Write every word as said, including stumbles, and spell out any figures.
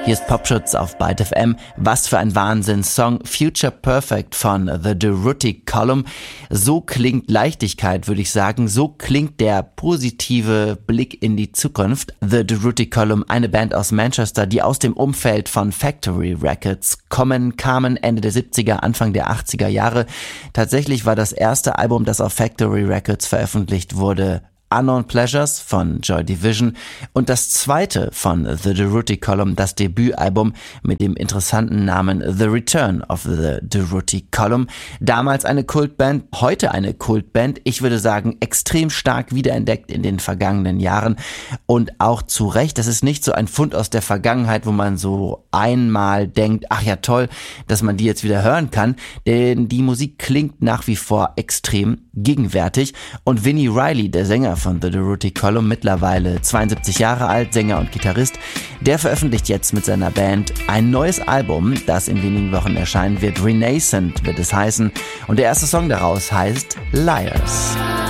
Hier ist Popschutz auf Byte F M. Was für ein Wahnsinns-Song. Future Perfect von The Durruti Column. So klingt Leichtigkeit, würde ich sagen. So klingt der positive Blick in die Zukunft. The Durruti Column, eine Band aus Manchester, die aus dem Umfeld von Factory Records kommen, kamen Ende der siebziger, Anfang der achtziger Jahre. Tatsächlich war das erste Album, das auf Factory Records veröffentlicht wurde, Unknown Pleasures von Joy Division und das zweite von The Durruti Column, das Debütalbum mit dem interessanten Namen The Return of the Durruti Column. Damals eine Kultband, heute eine Kultband. Ich würde sagen, extrem stark wiederentdeckt in den vergangenen Jahren und auch zu Recht. Das ist nicht so ein Fund aus der Vergangenheit, wo man so einmal denkt, ach ja toll, dass man die jetzt wieder hören kann, denn die Musik klingt nach wie vor extrem gegenwärtig und Vinnie Riley, der Sänger von The Durruti Column, mittlerweile zweiundsiebzig Jahre alt, Sänger und Gitarrist, der veröffentlicht jetzt mit seiner Band ein neues Album, das in wenigen Wochen erscheinen wird. Renascent wird es heißen und der erste Song daraus heißt Liars.